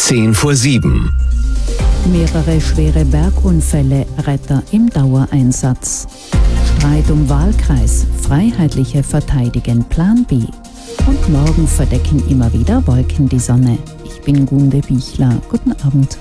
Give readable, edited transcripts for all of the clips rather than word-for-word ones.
6:10. Mehrere schwere Bergunfälle, Retter im Dauereinsatz. Streit um Wahlkreis, Freiheitliche verteidigen Plan B. Und morgen verdecken immer wieder Wolken die Sonne. Ich bin Gunde Bichler. Guten Abend.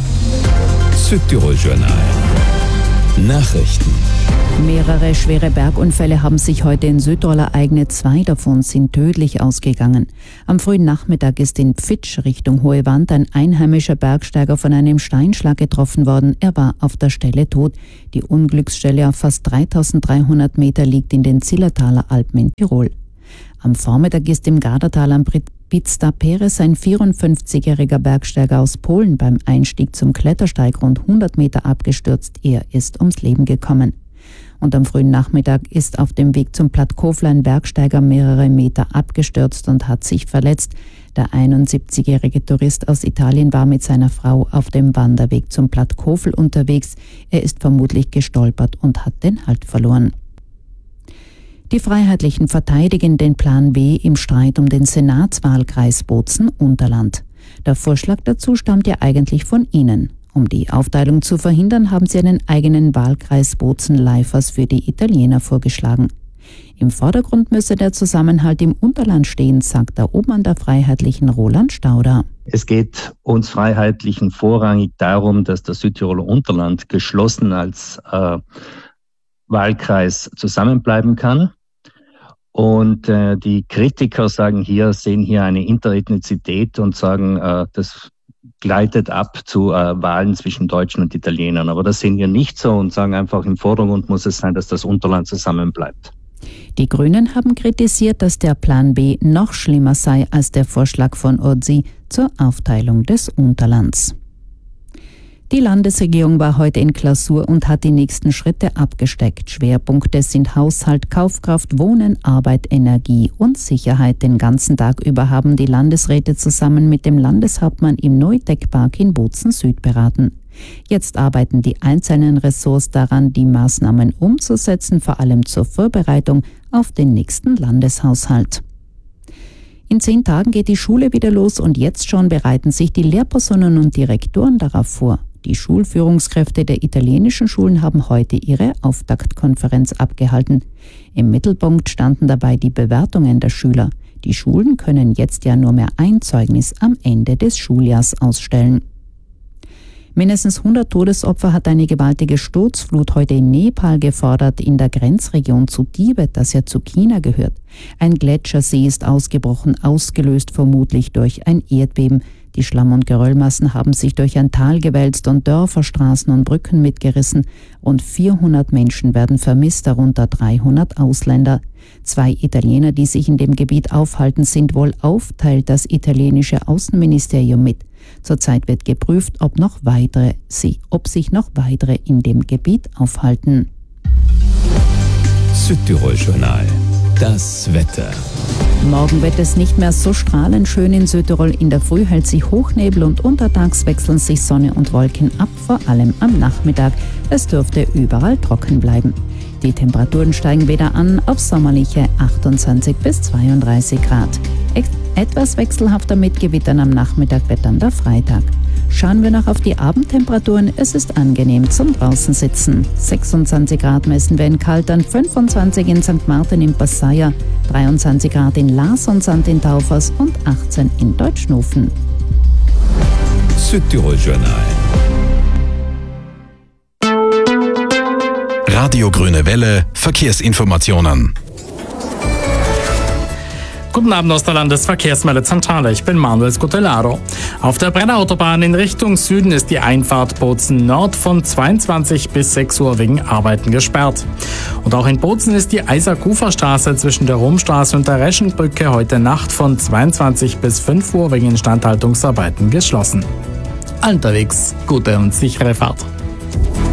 Südtirol Journal. Nachrichten. Mehrere schwere Bergunfälle haben sich heute in Südtirol ereignet. 2 davon sind tödlich ausgegangen. Am frühen Nachmittag ist in Pfitsch Richtung Hohe Wand ein einheimischer Bergsteiger von einem Steinschlag getroffen worden. Er war auf der Stelle tot. Die Unglücksstelle auf fast 3300 Meter liegt in den Zillertaler Alpen in Tirol. Am Vormittag ist im Gardatal am Pizda Perez ein 54-jähriger Bergsteiger aus Polen beim Einstieg zum Klettersteig rund 100 Meter abgestürzt. Er ist ums Leben gekommen. Und am frühen Nachmittag ist auf dem Weg zum Platt Kofler ein Bergsteiger mehrere Meter abgestürzt und hat sich verletzt. Der 71-jährige Tourist aus Italien war mit seiner Frau auf dem Wanderweg zum Platt Kofel unterwegs. Er ist vermutlich gestolpert und hat den Halt verloren. Die Freiheitlichen verteidigen den Plan B im Streit um den Senatswahlkreis Bozen-Unterland. Der Vorschlag dazu stammt ja eigentlich von Ihnen. Um die Aufteilung zu verhindern, haben Sie einen eigenen Wahlkreis Bozen-Leifers für die Italiener vorgeschlagen. Im Vordergrund müsse der Zusammenhalt im Unterland stehen, sagt der Obmann der Freiheitlichen Roland Stauder. Es geht uns Freiheitlichen vorrangig darum, dass der Südtiroler Unterland geschlossen als Wahlkreis zusammenbleiben kann. Und die Kritiker sehen hier eine Interethnizität und sagen, das gleitet ab zu Wahlen zwischen Deutschen und Italienern. Aber das sehen wir nicht so und sagen einfach, im Vordergrund muss es sein, dass das Unterland zusammenbleibt. Die Grünen haben kritisiert, dass der Plan B noch schlimmer sei als der Vorschlag von Orsi zur Aufteilung des Unterlands. Die Landesregierung war heute in Klausur und hat die nächsten Schritte abgesteckt. Schwerpunkte sind Haushalt, Kaufkraft, Wohnen, Arbeit, Energie und Sicherheit. Den ganzen Tag über haben die Landesräte zusammen mit dem Landeshauptmann im Neudeck-Park in Bozen Süd beraten. Jetzt arbeiten die einzelnen Ressorts daran, die Maßnahmen umzusetzen, vor allem zur Vorbereitung auf den nächsten Landeshaushalt. In 10 Tagen geht die Schule wieder los und jetzt schon bereiten sich die Lehrpersonen und Direktoren darauf vor. Die Schulführungskräfte der italienischen Schulen haben heute ihre Auftaktkonferenz abgehalten. Im Mittelpunkt standen dabei die Bewertungen der Schüler. Die Schulen können jetzt ja nur mehr ein Zeugnis am Ende des Schuljahrs ausstellen. Mindestens 100 Todesopfer hat eine gewaltige Sturzflut heute in Nepal gefordert, in der Grenzregion zu Tibet, das ja zu China gehört. Ein Gletschersee ist ausgebrochen, ausgelöst vermutlich durch ein Erdbeben. Die Schlamm- und Geröllmassen haben sich durch ein Tal gewälzt und Dörfer, Straßen und Brücken mitgerissen. Rund 400 Menschen werden vermisst, darunter 300 Ausländer. 2 Italiener, die sich in dem Gebiet aufhalten, sind wohl teilt das italienische Außenministerium mit. Zurzeit wird geprüft, ob sich noch weitere in dem Gebiet aufhalten. Südtirol Journal. Das Wetter. Morgen wird es nicht mehr so strahlend schön in Südtirol. In der Früh hält sich Hochnebel und untertags wechseln sich Sonne und Wolken ab, vor allem am Nachmittag. Es dürfte überall trocken bleiben. Die Temperaturen steigen wieder an auf sommerliche 28 bis 32 Grad. Etwas wechselhafter mit Gewittern am Nachmittag wird dann der Freitag. Schauen wir noch auf die Abendtemperaturen. Es ist angenehm zum draußen sitzen. 26 Grad messen wir in Kaltern, 25 in St. Martin im Passaia, 23 Grad in Lars und St. in Taufers und 18 in Deutschnofen. Südtirol Journal. Radio Grüne Welle, Verkehrsinformationen. Guten Abend aus der Landesverkehrsmeldezentrale, ich bin Manuel Scutellaro. Auf der Brennerautobahn in Richtung Süden ist die Einfahrt Bozen Nord von 22 bis 6 Uhr wegen Arbeiten gesperrt. Und auch in Bozen ist die Eisakuferstraße zwischen der Rumstraße und der Reschenbrücke heute Nacht von 22 bis 5 Uhr wegen Instandhaltungsarbeiten geschlossen. Unterwegs gute und sichere Fahrt.